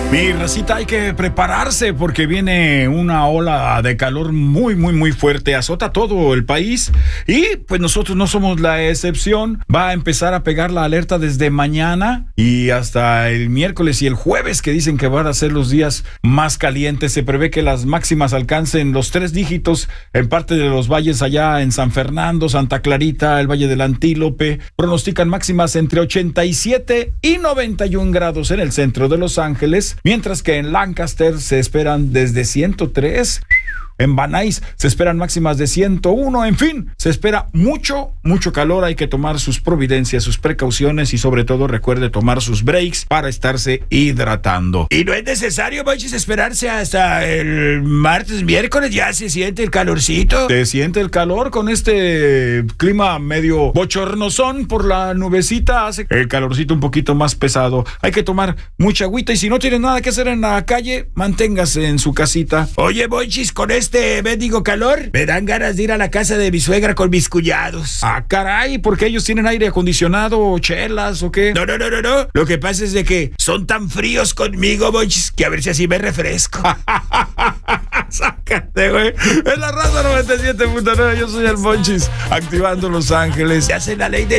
Mi racita, hay que prepararse porque viene una ola de calor muy fuerte, azota todo el país y pues nosotros no somos la excepción. Va a empezar a pegar la alerta desde mañana y hasta el miércoles y el jueves, que dicen que van a ser los días más calientes. Se prevé que las máximas alcancen los 3 dígitos en parte de los valles allá en San Fernando, Santa Clarita, el Valle del Antílope. Pronostican máximas entre 87 y 91 grados en el centro de Los Ángeles, mientras que en Lancaster se esperan desde 103. En Van Nuys se esperan máximas de 101. En fin, se espera mucho calor. Hay que tomar sus providencias, sus precauciones y sobre todo recuerde tomar sus breaks para estarse hidratando. Y no es necesario, Monchis, esperarse hasta el martes, miércoles. Ya se siente el calorcito. Se siente el calor con este clima medio bochornosón por la nubecita. Hace el calorcito un poquito más pesado. Hay que tomar mucha agüita y si no tiene nada que hacer en la calle, manténgase en su casita. Oye, Monchis, con este mendigo calor, me dan ganas de ir a la casa de mi suegra con mis cuñados. Ah, caray, ¿porque ellos tienen aire acondicionado o chelas o qué? No. Lo que pasa es de que son tan fríos conmigo, Monchis, que a ver si así me refresco. Sácate, güey. Es la Raza 97.9, yo soy el Monchis, activando Los Ángeles. Ya sé la ley de